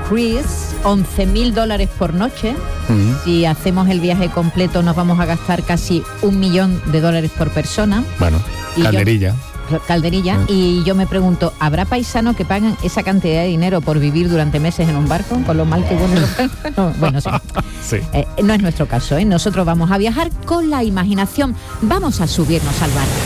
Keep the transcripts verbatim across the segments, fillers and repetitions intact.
Cruise, once mil dólares por noche. Uh-huh. Si hacemos el viaje completo nos vamos a gastar casi un millón de dólares por persona. Bueno, y calderilla. Yo, calderilla. Uh-huh. Y yo me pregunto, ¿habrá paisanos que pagan esa cantidad de dinero por vivir durante meses en un barco? Con lo mal que huele. No, bueno, sí. sí. Eh, no es nuestro caso, ¿eh? Nosotros vamos a viajar con la imaginación. Vamos a subirnos al barco.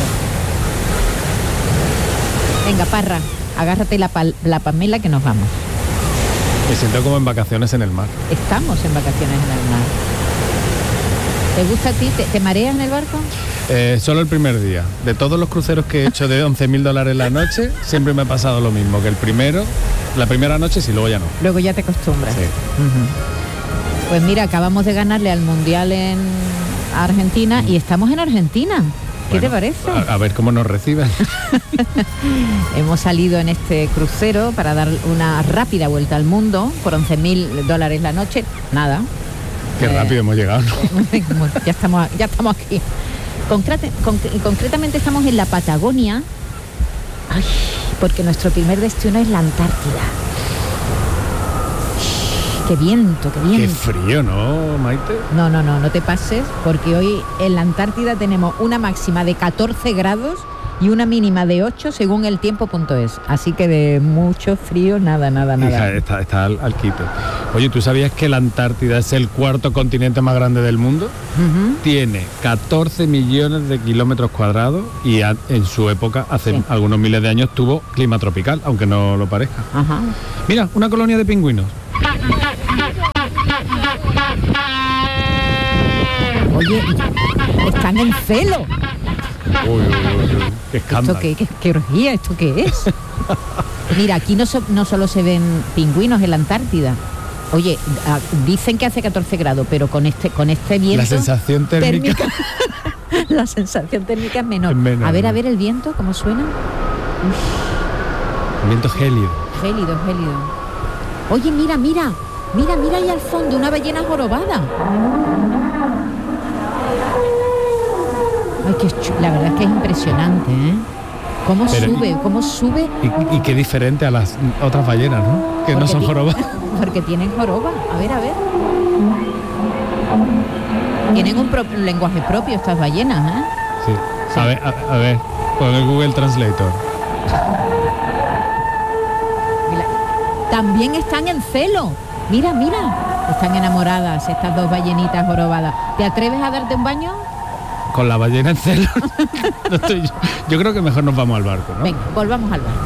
Venga, Parra, agárrate la, pal- la Pamela que nos vamos. Me siento como en vacaciones en el mar. Estamos en vacaciones en el mar. ¿Te gusta a ti? ¿Te, te mareas en el barco? Eh, solo el primer día. De todos los cruceros que he hecho de once mil dólares la noche, siempre me ha pasado lo mismo, que el primero, la primera noche sí, luego ya no. Luego ya te acostumbras. Sí. Uh-huh. Pues mira, acabamos de ganarle al Mundial en Argentina mm. y estamos en Argentina. ¿Qué bueno, te parece? A, a ver cómo nos reciben. Hemos salido en este crucero para dar una rápida vuelta al mundo por once mil dólares la noche. Nada. Qué eh, rápido hemos llegado, ¿no? ya, estamos, ya estamos aquí. Concrete, conc- concretamente estamos en la Patagonia. Ay, porque nuestro primer destino es la Antártida. Qué viento, qué viento. Qué frío, ¿no, Maite? No, no, no, no te pases, porque hoy en la Antártida tenemos una máxima de catorce grados y una mínima de ocho según el tiempo punto es. Así que de mucho frío, nada, nada, nada. Hija, está, está al, al quite. Oye, ¿tú sabías que la Antártida es el cuarto continente más grande del mundo? Uh-huh. Tiene catorce millones de kilómetros cuadrados y a, en su época, hace sí. algunos miles de años, tuvo clima tropical, aunque no lo parezca. Ajá. Mira, una colonia de pingüinos. Oye, están en celo. Uy, uy, uy, uy. Qué escándalo. ¿Esto qué, qué, qué orgía? ¿Esto qué es? Mira, aquí no, so, no solo se ven pingüinos en la Antártida. Oye, a, dicen que hace catorce grados, pero con este con este viento... La sensación térmica... térmica la sensación térmica es menor. Es menor. A ver, a ver el viento, ¿cómo suena? Uf. El viento gélido. Gélido, gélido. Oye, mira, mira. Mira, mira ahí al fondo, una ballena jorobada. Ay, qué chulo. La verdad es que es impresionante, ¿eh? Cómo Pero, sube, y, cómo sube. Y, y qué diferente a las otras ballenas, ¿no? Que porque no son jorobadas. Porque tienen joroba. A ver, a ver. Tienen un, pro, un lenguaje propio estas ballenas, ¿eh? Sí. sí. A ver, a, a ver, con el Google Translator. Mira, también están en celo. Mira, mira. Están enamoradas estas dos ballenitas jorobadas. ¿Te atreves a darte un baño? Con la ballena en celo. No estoy yo. Yo creo que mejor nos vamos al barco, ¿no? Venga, volvamos al barco.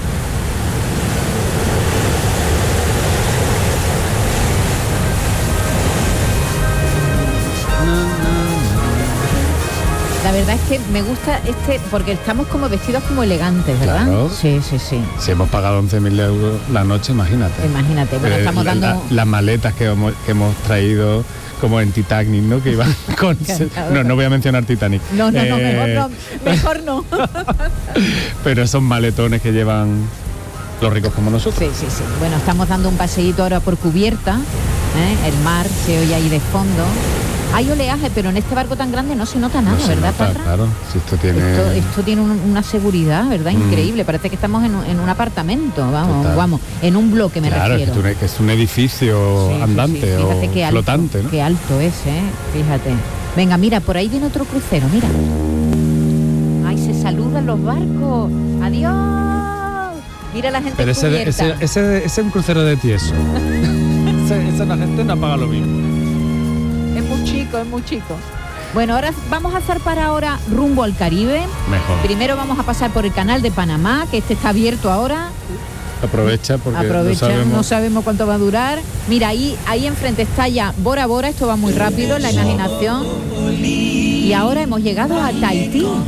La verdad es que me gusta este, porque estamos como vestidos como elegantes, ¿verdad? Claro. Sí, sí, sí. Si hemos pagado once mil euros la noche, imagínate. Imagínate, bueno, estamos la, dando... La, las maletas que hemos, que hemos traído, como en Titanic, ¿no? Que iban con... no, no voy a mencionar Titanic. No, no, eh... no, mejor no. Mejor no. Pero esos maletones que llevan los ricos como nosotros. Sí, sí, sí. Bueno, estamos dando un paseíto ahora por cubierta, ¿eh? El mar se oye ahí de fondo. Hay oleaje, pero en este barco tan grande no se nota nada, no ¿verdad, nota, Parra? Claro, si esto tiene... Esto, esto tiene un, una seguridad, ¿verdad? Mm. Increíble. Parece que estamos en un, en un apartamento, vamos, Total. vamos, en un bloque me claro, refiero. Claro, que es un edificio sí, andante sí, sí. Fíjate o qué alto, flotante, ¿no? Qué alto es, ¿eh? Fíjate. Venga, mira, por ahí viene otro crucero, mira. Ay, se saludan los barcos. Adiós. Mira la gente Pero ese, ese, ese, ese es un crucero de tieso. ese, esa la gente no paga lo mismo. Es muy chico, es muy chico. Bueno, ahora vamos a zarpar ahora rumbo al Caribe. Mejor. Primero vamos a pasar por el canal de Panamá, que este está abierto ahora. Aprovecha porque Aprovecha, no sabemos... no sabemos cuánto va a durar. Mira, ahí, ahí enfrente está ya Bora Bora, esto va muy rápido, la imaginación. Y ahora hemos llegado a Tahití.